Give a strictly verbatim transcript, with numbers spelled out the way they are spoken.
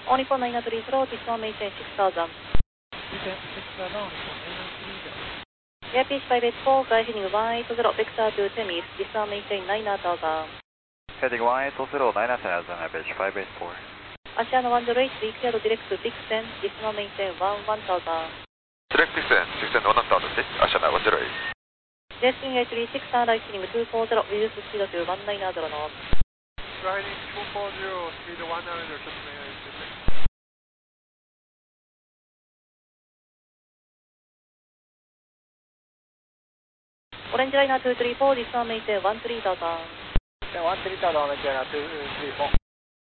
All Nippon nine nine three zero, this one maintain six thousand. Maintain six thousand, All Nippon nine nine three zero. Airfish five eight four, fly heading one eight zero, vector to Temis, this one maintain nine thousand. Heading one eight zero, nine thousand, average five eight four. Oceano one zero eight, we cleared direct to Dixon, this one maintain one one thousand. Direct Dixon, Dixon one thousand, Oceano one zero eight. Jetting eight three six, sunrise heading two four zero, reduce speed to one nine zero knots. Riding two four zero, speed one nine zero, just may I visit. Orange Liner two three four, this one maintain one three thousand. one three thousand, Orange Liner two three four.